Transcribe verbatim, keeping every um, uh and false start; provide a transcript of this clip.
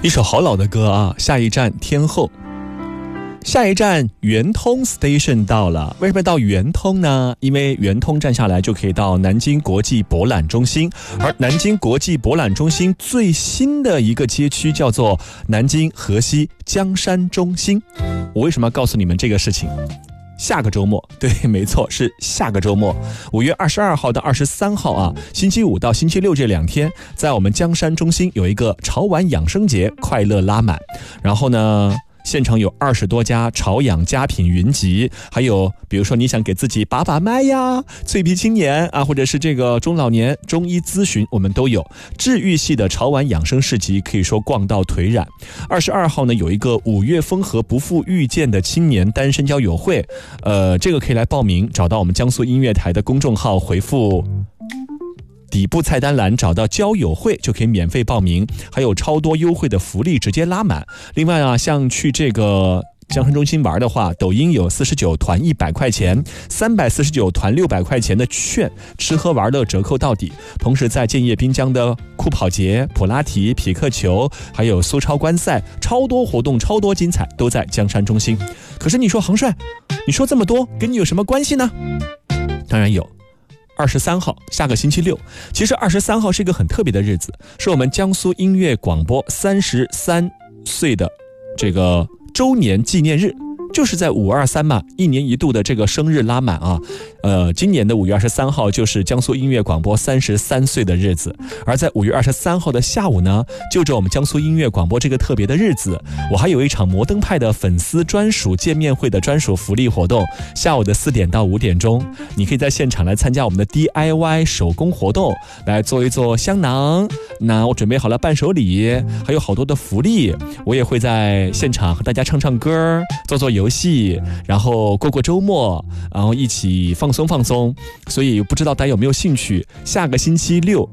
一首好老的歌啊，下一站天后。下一站圆通 Station 到了，为什么到圆通呢？因为圆通站下来就可以到南京国际博览中心，而南京国际博览中心最新的一个街区叫做南京河西江山中心。我为什么要告诉你们这个事情？下个周末，对，没错，是下个周末，五月二十二号到二十三号啊，星期五到星期六这两天，在我们江山中心有一个潮玩养生节，快乐拉满。然后呢，现场有二十多家潮养佳品云集，还有比如说你想给自己把把脉呀，脆皮青年啊，或者是这个中老年中医咨询，我们都有。治愈系的潮玩养生市集可以说逛到腿软。二十二号呢，有一个五月风和不负遇见的青年单身交友会，呃，这个可以来报名，找到我们江苏音乐台的公众号，回复底部菜单栏找到交友会就可以免费报名，还有超多优惠的福利直接拉满。另外啊，像去这个江山中心玩的话，抖音有四十九团一百块钱，三百四十九团六百块钱的券，吃喝玩乐折扣到底。同时在建业滨江的酷跑节、普拉提、匹克球，还有苏超观赛，超多活动，超多精彩，都在江山中心。可是你说恒帅，你说这么多跟你有什么关系呢？当然有。二十三号，下个星期六。其实二十三号是一个很特别的日子，是我们江苏音乐广播三十三岁的这个周年纪念日，就是在五二三嘛，一年一度的这个生日拉满啊。呃，今年的五月二十三号就是江苏音乐广播三十三岁的日子，而在五月二十三号的下午呢，就着我们江苏音乐广播这个特别的日子，我还有一场摩登派的粉丝专属见面会的专属福利活动，下午的四点到五点钟，你可以在现场来参加我们的 D I Y 手工活动，来做一做香囊。那我准备好了伴手礼，还有好多的福利，我也会在现场和大家唱唱歌，做做游戏，然后过过周末，然后一起放松放松。所以不知道大家有没有兴趣，下个星期六